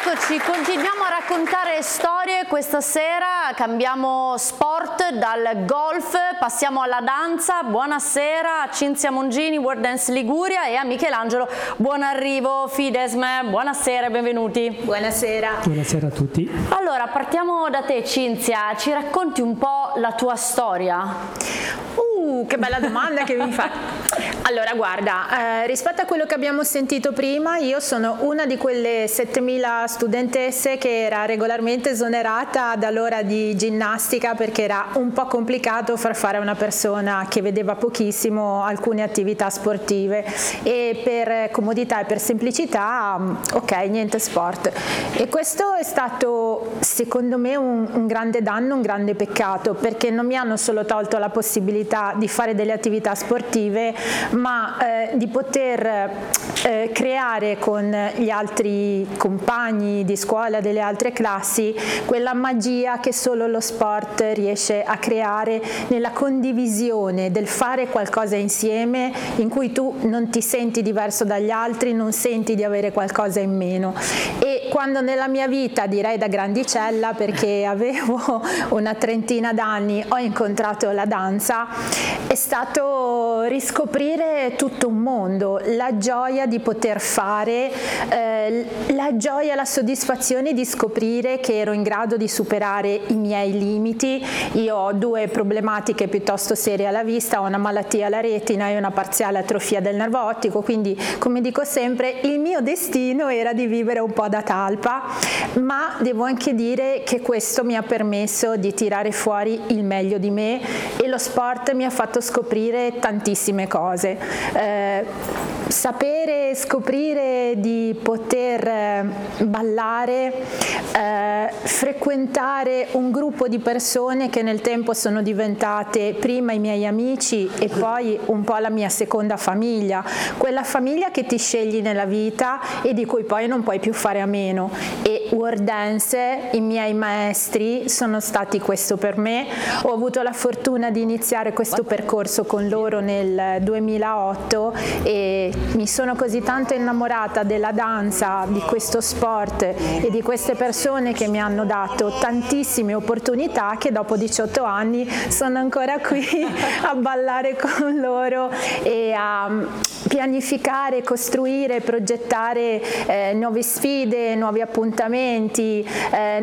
Eccoci, continuiamo a raccontare storie. Questa sera cambiamo sport, dal golf passiamo alla danza. Buonasera a Cinzia Mongini, World Dance Liguria, e a Michelangelo. Buon arrivo, Fidesme. Buonasera e benvenuti. Buonasera. Buonasera a tutti. Allora, partiamo da te, Cinzia. Ci racconti un po' la tua storia? Che bella domanda che mi fai. Allora, guarda, rispetto a quello che abbiamo sentito prima, io sono una di quelle 7.000 studentesse che era regolarmente esonerata dall'ora di ginnastica perché era un po' complicato far fare a una persona che vedeva pochissimo alcune attività sportive, e per comodità e per semplicità, ok, niente sport. E questo è stato, secondo me, un grande danno, un grande peccato, perché non mi hanno solo tolto la possibilità di fare delle attività sportive, ma di poter creare con gli altri compagni di scuola delle altre classi quella magia che solo lo sport riesce a creare, nella condivisione del fare qualcosa insieme in cui tu non ti senti diverso dagli altri, non senti di avere qualcosa in meno. E quando nella mia vita, direi da grandicella, perché avevo una trentina d'anni, ho incontrato la danza, è stato riscoprire tutto un mondo, la gioia di poter fare, la gioia, la soddisfazione di scoprire che ero in grado di superare i miei limiti. Io ho due problematiche piuttosto serie alla vista, ho una malattia alla retina e una parziale atrofia del nervo ottico, quindi, come dico sempre, il mio destino era di vivere un po' da talpa, ma devo anche dire che questo mi ha permesso di tirare fuori il meglio di me, e lo sport mi ha fatto scoprire tantissime cose. Sapere, scoprire di poter ballare, frequentare un gruppo di persone che nel tempo sono diventate prima i miei amici e poi un po' la mia seconda famiglia, quella famiglia che ti scegli nella vita e di cui poi non puoi più fare a meno. E World Dance, i miei maestri, sono stati questo per me. Ho avuto la fortuna di iniziare questo percorso con loro nel 2008 e mi sono così tanto innamorata della danza, di questo sport e di queste persone che mi hanno dato tantissime opportunità, che dopo 18 anni sono ancora qui a ballare con loro e a pianificare, costruire, progettare nuove sfide, nuovi appuntamenti,